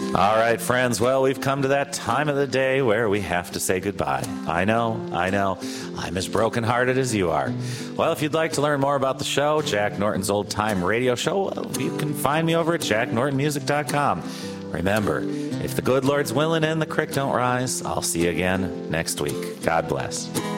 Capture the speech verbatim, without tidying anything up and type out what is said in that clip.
All right, friends. Well, we've come to that time of the day where we have to say goodbye. I know, I know. I'm as brokenhearted as you are. Well, if you'd like to learn more about the show, Jack Norton's Old Time Radio Show, well, you can find me over at jack norton music dot com. Remember, if the good Lord's willing and the creek don't rise, I'll see you again next week. God bless.